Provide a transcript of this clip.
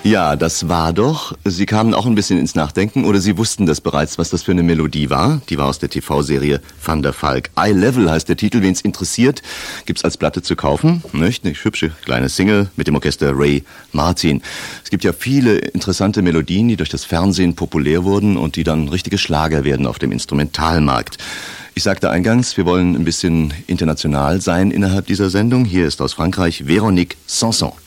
Ja, das war doch. Sie kamen auch ein bisschen ins Nachdenken oder Sie wussten das bereits, was das für eine Melodie war? Die war aus der TV-Serie Van der Valk. Eye Level heißt der Titel, wen's interessiert. Gibt's als Platte zu kaufen, nicht? Eine hübsche kleine Single mit dem Orchester Ray Martin. Es gibt ja viele interessante Melodien, die durch das Fernsehen populär wurden und die dann richtige Schlager werden auf dem Instrumentalmarkt. Ich sagte eingangs, wir wollen ein bisschen international sein innerhalb dieser Sendung. Hier ist aus Frankreich Véronique Sanson.